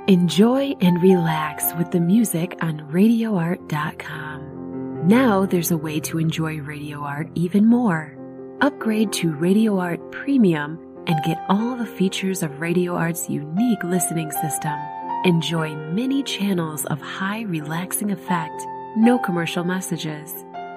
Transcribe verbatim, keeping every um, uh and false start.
Enjoy and relax with the music on radio art dot com. Now there's a way to enjoy Radio Art even more. Upgrade to Radio Art Premium and get all the features of Radio Art's unique listening system. Enjoy many channels of high relaxing effect, no commercial messages.